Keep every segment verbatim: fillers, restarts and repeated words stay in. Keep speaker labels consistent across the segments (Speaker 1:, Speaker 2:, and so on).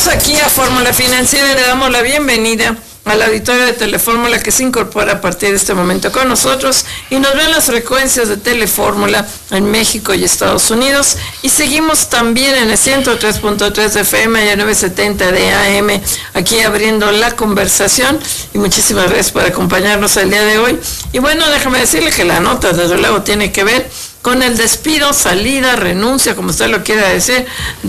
Speaker 1: Regresamos aquí a Fórmula Financiera y le damos la bienvenida al auditorio de Telefórmula que se incorpora a partir de este momento con nosotros y nos ven las frecuencias de Telefórmula en México y Estados Unidos, y seguimos también en el ciento tres punto tres de F M y el novecientos setenta de A M aquí abriendo la conversación, y muchísimas gracias por acompañarnos el día de hoy. Y bueno, déjame decirle que la nota desde luego tiene que ver con el despido, salida, renuncia, como usted lo quiera decir,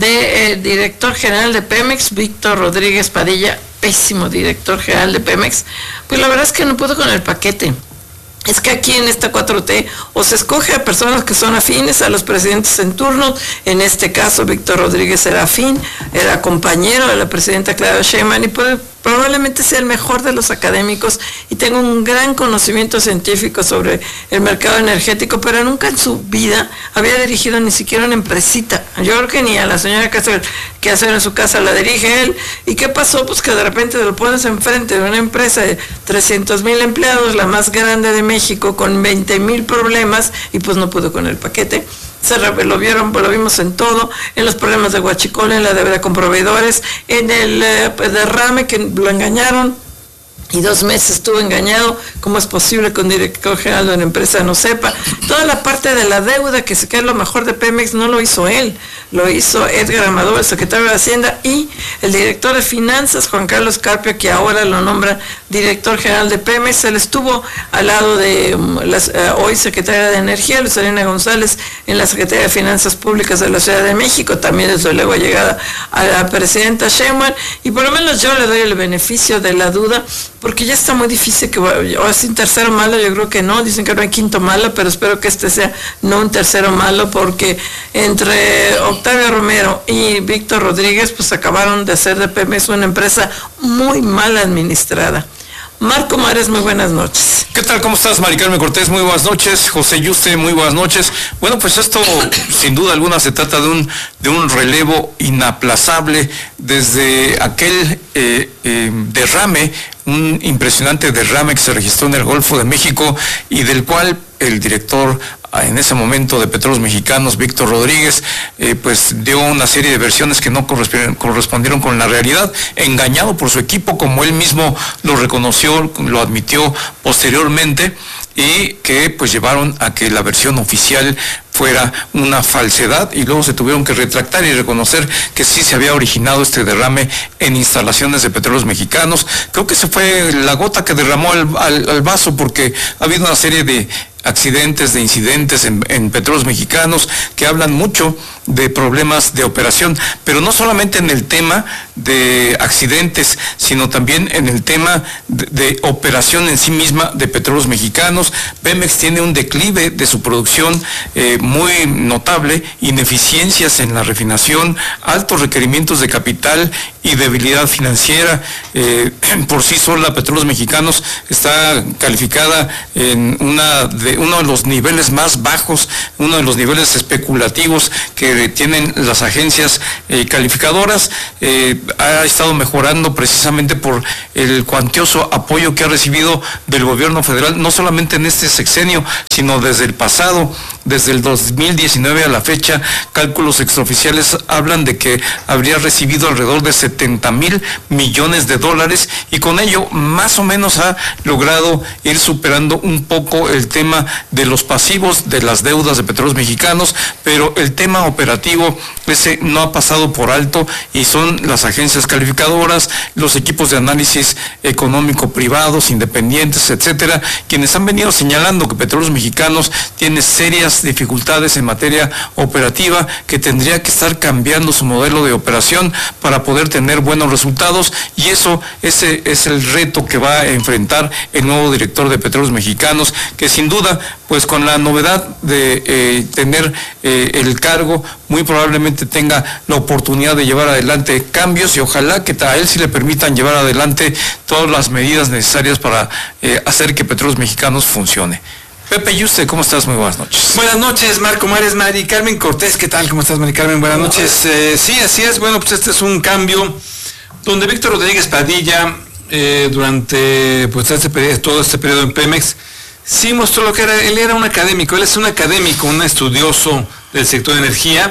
Speaker 1: del director general de Pemex, Víctor Rodríguez Padilla, pésimo director general de Pemex. Pues la verdad es que no pudo con el paquete. Es que aquí en esta cuatro T o se escoge a personas que son afines a los presidentes en turno. En este caso Víctor Rodríguez era afín, era compañero de la presidenta Claudia Sheinbaum y puede, probablemente sea el mejor de los académicos y tenga un gran conocimiento científico sobre el mercado energético, pero nunca en su vida había dirigido ni siquiera una empresita. Yo creo que ni a la señora que hace, que hace en su casa la dirige él. ¿Y qué pasó? Pues que de repente lo pones enfrente de una empresa de trescientos mil empleados, la más grande de México, con veinte mil problemas, y pues no pudo con el paquete. Se lo vieron, lo vimos en todo, en los problemas de Huachicol, en la deuda con proveedores, en el eh, derrame que lo engañaron, y dos meses estuvo engañado. ¿Cómo es posible que un director general de una empresa no sepa? Toda la parte de la deuda, que se queda lo mejor de Pemex, no lo hizo él, lo hizo Edgar Amador, el secretario de Hacienda, y el director de Finanzas, Juan Carlos Carpio, que ahora lo nombra director general de Pemex. Él estuvo al lado de um, las, uh, hoy secretaria de Energía, Lucelena González, en la Secretaría de Finanzas Públicas de la Ciudad de México, también desde luego llegada a la presidenta Sheinbaum, y por lo menos yo le doy el beneficio de la duda, porque ya está muy difícil que, o es un tercero malo, yo creo que no, dicen que no hay quinto malo, pero espero que este sea no un tercero malo, porque entre Octavio Romero y Víctor Rodríguez, pues acabaron de hacer de Pemex una empresa muy mal administrada. Marco Mares, muy buenas noches.
Speaker 2: ¿Qué tal? ¿Cómo estás, Mari Carmen Cortés? Muy buenas noches. José Yuste, muy buenas noches. Bueno, pues esto, sin duda alguna, se trata de un, de un relevo inaplazable desde aquel eh, eh, derrame, un impresionante derrame que se registró en el Golfo de México y del cual el director en ese momento de Petróleos Mexicanos, Víctor Rodríguez, eh, pues dio una serie de versiones que no correspondieron, correspondieron con la realidad, engañado por su equipo, como él mismo lo reconoció, lo admitió posteriormente, y que pues llevaron a que la versión oficial fuera una falsedad, y luego se tuvieron que retractar y reconocer que sí se había originado este derrame en instalaciones de Petróleos Mexicanos. Creo que se fue la gota que derramó al, al, al vaso, porque ha habido una serie de accidentes, de incidentes en, en Petróleos Mexicanos que hablan mucho de problemas de operación, pero no solamente en el tema de accidentes, sino también en el tema de, de operación en sí misma de Petróleos Mexicanos. Pemex tiene un declive de su producción eh, muy notable, ineficiencias en la refinación, altos requerimientos de capital y debilidad financiera. Eh, por sí sola, Petróleos Mexicanos está calificada en una de, uno de los niveles más bajos, uno de los niveles especulativos que tienen las agencias eh, calificadoras. Eh, ha estado mejorando precisamente por el cuantioso apoyo que ha recibido del gobierno federal, no solamente en este sexenio, sino desde el pasado, desde el dos mil diecinueve a la fecha. Cálculos extraoficiales hablan de que habría recibido alrededor de setenta mil millones de dólares, y con ello más o menos ha logrado ir superando un poco el tema de los pasivos de las deudas de Petróleos Mexicanos, pero el tema operativo ese no ha pasado por alto, y son las agencias calificadoras, los equipos de análisis económico privados, independientes, etcétera, quienes han venido señalando que Petróleos Mexicanos tiene serias dificultades en materia operativa, que tendría que estar cambiando su modelo de operación para poder tener buenos resultados, y eso ese es el reto que va a enfrentar el nuevo director de Petróleos Mexicanos, que sin duda, pues con la novedad de eh, tener eh, el cargo, muy probablemente tenga la oportunidad de llevar adelante cambios, y ojalá que a él sí le permitan llevar adelante todas las medidas necesarias para eh, hacer que Petróleos Mexicanos funcione. Pepe Yuste, ¿cómo estás? Muy buenas noches.
Speaker 3: Buenas noches, Marco Mares, Mari Carmen Cortés, ¿qué tal? ¿Cómo estás, Mari Carmen? Buenas noches. Eh, sí, así es. Bueno, pues este es un cambio donde Víctor Rodríguez Padilla, eh, durante pues este periodo, todo este periodo en Pemex, sí mostró lo que era. Él era un académico, él es un académico, un estudioso del sector de energía.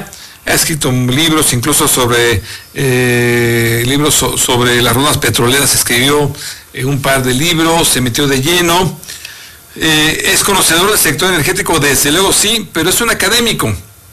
Speaker 3: ha escrito libros incluso sobre eh, libros so, sobre las rutas petroleras, escribió eh, un par de libros, se metió de lleno, eh, es conocedor del sector energético, desde luego sí, pero es un académico.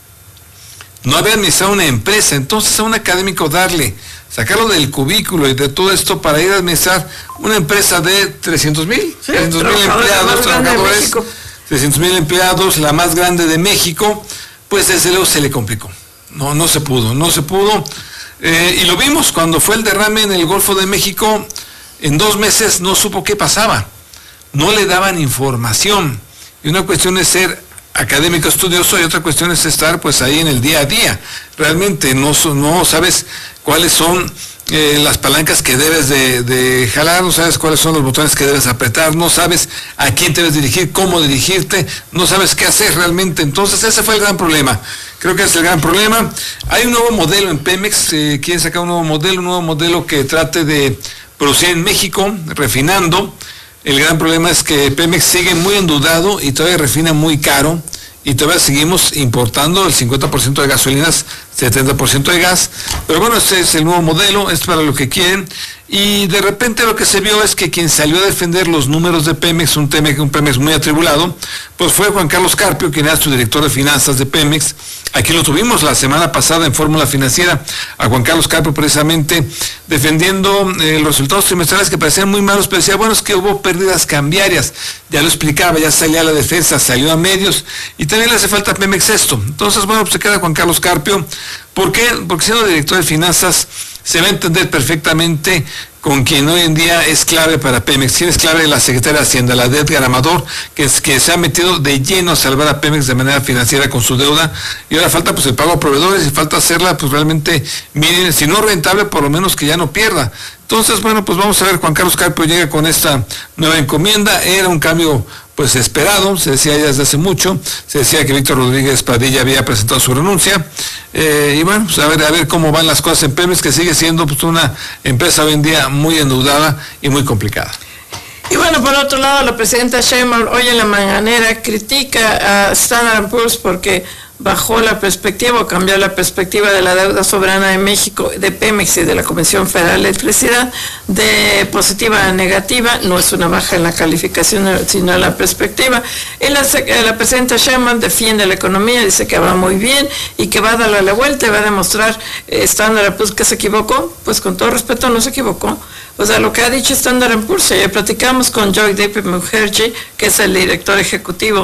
Speaker 3: No había administrado una empresa, entonces a un académico darle, sacarlo del cubículo y de todo esto para ir a administrar una empresa de trescientos mil,
Speaker 1: sí,
Speaker 3: trescientos mil empleados, trabajadores, trescientos mil empleados, la más grande de México, pues desde luego se le complicó. No, no se pudo, no se pudo. Eh, y lo vimos cuando fue el derrame en el Golfo de México, en dos meses no supo qué pasaba. No le daban información. Y una cuestión es ser académico estudioso y otra cuestión es estar pues ahí en el día a día. Realmente no, no sabes cuáles son eh, las palancas que debes de, de jalar, no sabes cuáles son los botones que debes apretar, no sabes a quién te debes dirigir, cómo dirigirte, no sabes qué hacer realmente. Entonces ese fue el gran problema. Creo que ese es el gran problema. Hay un nuevo modelo en Pemex, eh, quieren sacar un nuevo modelo, un nuevo modelo que trate de producir en México, refinando. El gran problema es que Pemex sigue muy endeudado y todavía refina muy caro y todavía seguimos importando el cincuenta por ciento de gasolinas, setenta por ciento de gas, pero bueno, este es el nuevo modelo, es para lo que quieren, y de repente lo que se vio es que quien salió a defender los números de Pemex, un Pemex, un Pemex muy atribulado, pues fue Juan Carlos Carpio, quien era su director de finanzas de Pemex. Aquí lo tuvimos la semana pasada en Fórmula Financiera, a Juan Carlos Carpio precisamente defendiendo eh, los resultados trimestrales que parecían muy malos, pero decía, bueno, es que hubo pérdidas cambiarias, ya lo explicaba, ya salía a la defensa, salió a medios, y también le hace falta a Pemex esto. Entonces, bueno, pues se queda Juan Carlos Carpio. ¿Por qué? Porque siendo director de finanzas se va a entender perfectamente con quien hoy en día es clave para Pemex. Quien es clave la secretaria de Hacienda, la de Edgar Amador, que, es, que se ha metido de lleno a salvar a Pemex de manera financiera con su deuda, y ahora falta pues el pago a proveedores y falta hacerla pues realmente, miren, si no rentable, por lo menos que ya no pierda. Entonces, bueno, pues vamos a ver, Juan Carlos Carpio llega con esta nueva encomienda, era un cambio pues esperado, se decía ya desde hace mucho, se decía que Víctor Rodríguez Padilla había presentado su renuncia, eh, y bueno, pues a ver, a ver cómo van las cosas en Pemex, que sigue siendo pues una empresa hoy en día muy endeudada y muy complicada.
Speaker 1: Y bueno, por otro lado, la presidenta Sheinbaum hoy en la mañanera critica a Standard and Poor's porque bajó la perspectiva o cambió la perspectiva de la deuda soberana de México, de Pemex y de la Comisión Federal de Electricidad, de positiva a negativa. No es una baja en la calificación, sino en la perspectiva. Y la, la presidenta Sheinbaum defiende la economía, dice que va muy bien y que va a darle la vuelta y va a demostrar eh, Standard and Poor's que se equivocó. Pues con todo respeto, no se equivocó. O sea, lo que ha dicho Standard and Poor's, ya platicamos con Joydeep Mukherjee, que es el director ejecutivo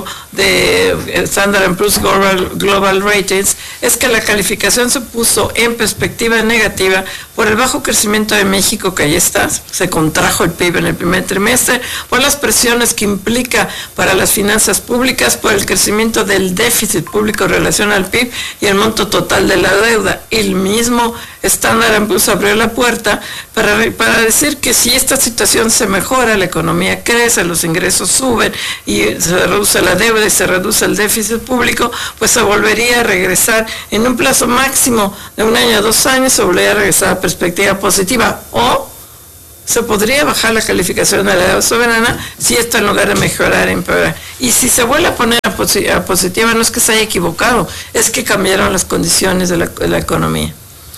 Speaker 1: de Standard and Poor's Global, Global Ratings, es que la calificación se puso en perspectiva negativa por el bajo crecimiento de México, que ahí está, se contrajo el P I B en el primer trimestre, por las presiones que implica para las finanzas públicas, por el crecimiento del déficit público en relación al P I B y el monto total de la deuda. El mismo Standard and Poor's abrió la puerta para, para decir que si esta situación se mejora, la economía crece, los ingresos suben y se reduce la deuda y se reduce el déficit público, pues se volvería a regresar en un plazo máximo de un año a dos años, se volvería a regresar a perspectiva positiva, o se podría bajar la calificación de la deuda soberana si esto en lugar de mejorar empeora. Y si se vuelve a poner a, posi- a positiva, no es que se haya equivocado, es que cambiaron las condiciones de la, de la economía.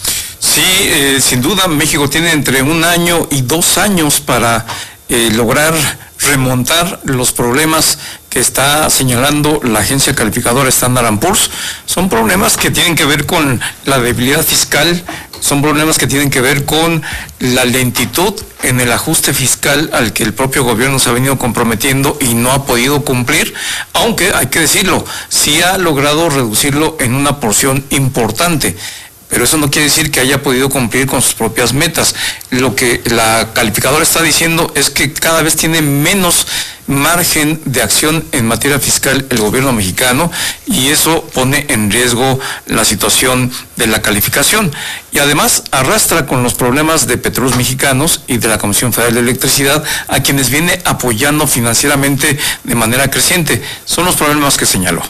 Speaker 2: Sí, eh, sin duda México tiene entre un año y dos años para eh, lograr remontar los problemas que está señalando la agencia calificadora Standard and Poor's. Son problemas que tienen que ver con la debilidad fiscal, son problemas que tienen que ver con la lentitud en el ajuste fiscal al que el propio gobierno se ha venido comprometiendo y no ha podido cumplir, aunque hay que decirlo, sí ha logrado reducirlo en una porción importante. Pero eso no quiere decir que haya podido cumplir con sus propias metas. Lo que la calificadora está diciendo es que cada vez tiene menos margen de acción en materia fiscal el gobierno mexicano, y eso pone en riesgo la situación de la calificación. Y además arrastra con los problemas de Petróleos Mexicanos y de la Comisión Federal de Electricidad, a quienes viene apoyando financieramente de manera creciente. Son los problemas que señaló.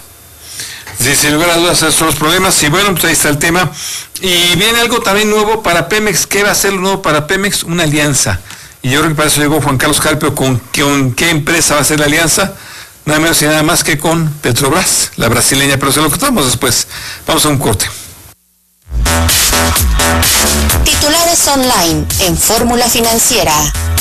Speaker 3: Sí, sin lugar a dudas, esos son los problemas. Y bueno, pues ahí está el tema. Y viene algo también nuevo para Pemex. ¿Qué va a ser lo nuevo para Pemex? Una alianza. Y yo creo que para eso llegó Juan Carlos Carpio. ¿Con, con qué empresa va a ser la alianza? Nada menos y nada más que con Petrobras, la brasileña. Pero se lo contamos después. Vamos a un corte.
Speaker 4: Titulares online en Fórmula Financiera.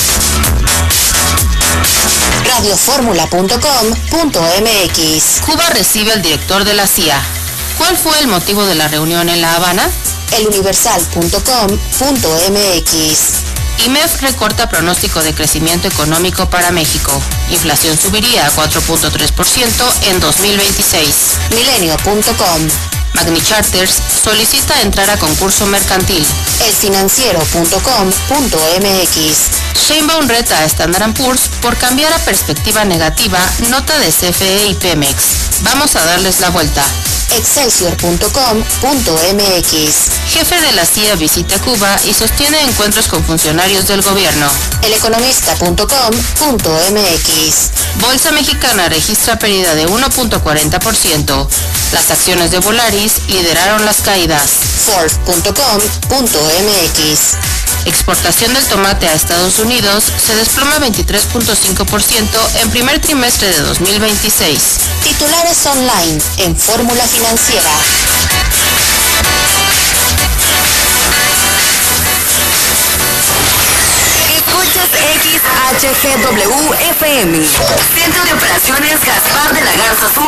Speaker 4: radioformula punto com punto m x.
Speaker 5: Cuba recibe al director de la C I A. ¿Cuál fue el motivo de la reunión en La Habana?
Speaker 4: eluniversal punto com punto m x.
Speaker 5: I M E F recorta pronóstico de crecimiento económico para México. Inflación subiría a cuatro punto tres por ciento en dos mil veintiséis.
Speaker 4: milenio punto com.
Speaker 5: Magni Charters solicita entrar a concurso mercantil.
Speaker 4: elfinanciero punto com punto m x.
Speaker 5: Sheinbaum reta a Standard and Poor's por cambiar a perspectiva negativa nota de C F E y Pemex. Vamos a darles la vuelta.
Speaker 4: excelsior punto com punto m x.
Speaker 5: Jefe de la C I A visita Cuba y sostiene encuentros con funcionarios del gobierno.
Speaker 4: eleconomista punto com punto m x.
Speaker 5: Bolsa Mexicana registra pérdida de uno punto cuarenta por ciento. Las acciones de Volaris lideraron las caídas.
Speaker 4: forbes punto com punto m x.
Speaker 5: Exportación del tomate a Estados Unidos se desploma veintitrés punto cinco por ciento en primer trimestre de dos mil veintiséis.
Speaker 4: Titulares online en Fórmula Financiera.
Speaker 6: Escuchas X H G W F M. Centro de Operaciones Gaspar de la Garza Azul.